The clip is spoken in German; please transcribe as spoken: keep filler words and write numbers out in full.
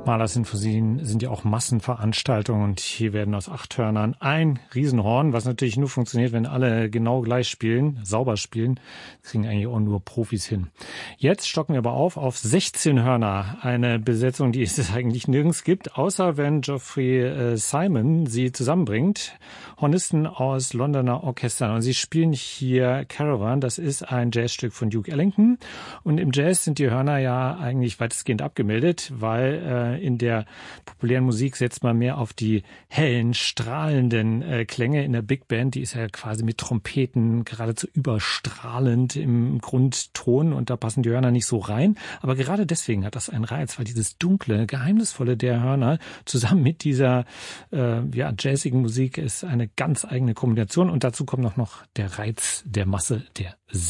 Malersinfonien sind ja auch Massenveranstaltungen und hier werden aus acht Hörnern ein Riesenhorn, was natürlich nur funktioniert, wenn alle genau gleich spielen, sauber spielen. Das kriegen eigentlich auch nur Profis hin. Jetzt stocken wir aber auf auf sechzehn Hörner. Eine Besetzung, die es eigentlich nirgends gibt, außer wenn Geoffrey äh, Simon sie zusammenbringt. Hornisten aus Londoner Orchestern. Und sie spielen hier Caravan. Das ist ein Jazzstück von Duke Ellington. Und im Jazz sind die Hörner ja eigentlich weitestgehend abgemeldet, weil äh, in der populären Musik setzt man mehr auf die hellen, strahlenden äh, Klänge. In der Big Band, die ist ja quasi mit Trompeten geradezu überstrahlend im Grundton und da passen die Hörner nicht so rein. Aber gerade deswegen hat das einen Reiz, weil dieses dunkle, geheimnisvolle der Hörner zusammen mit dieser äh, ja, jazzigen Musik ist eine ganz eigene Kombination und dazu kommt noch, noch der Reiz der Masse, der